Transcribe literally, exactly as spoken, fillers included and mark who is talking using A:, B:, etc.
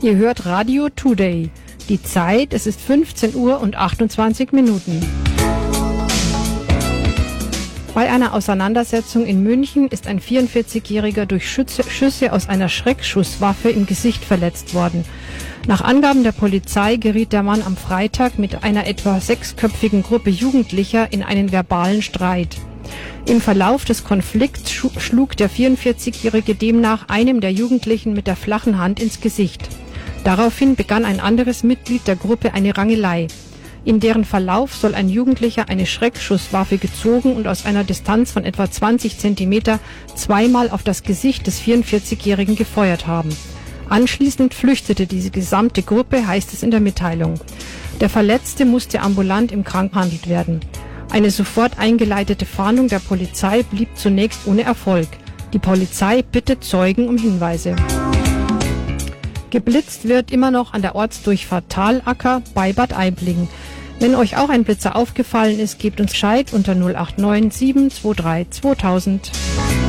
A: Ihr hört Radio Today. Die Zeit, es ist fünfzehn Uhr und achtundzwanzig Minuten. Bei einer Auseinandersetzung in München ist ein vierundvierzigjähriger durch Schütze, Schüsse aus einer Schreckschusswaffe im Gesicht verletzt worden. Nach Angaben der Polizei geriet der Mann am Freitag mit einer etwa sechsköpfigen Gruppe Jugendlicher in einen verbalen Streit. Im Verlauf des Konflikts schlug der vierundvierzigjährige demnach einem der Jugendlichen mit der flachen Hand ins Gesicht. Daraufhin begann ein anderes Mitglied der Gruppe eine Rangelei. In deren Verlauf soll ein Jugendlicher eine Schreckschusswaffe gezogen und aus einer Distanz von etwa zwanzig Zentimeter zweimal auf das Gesicht des vierundvierzigjährigen gefeuert haben. Anschließend flüchtete diese gesamte Gruppe, heißt es in der Mitteilung. Der Verletzte musste ambulant im Krankenhaus behandelt werden. Eine sofort eingeleitete Fahndung der Polizei blieb zunächst ohne Erfolg. Die Polizei bittet Zeugen um Hinweise. Geblitzt wird immer noch an der Ortsdurchfahrt Talacker bei Bad Aibling. Wenn euch auch ein Blitzer aufgefallen ist, gebt uns Bescheid unter null acht neun sieben zwei drei zweitausend.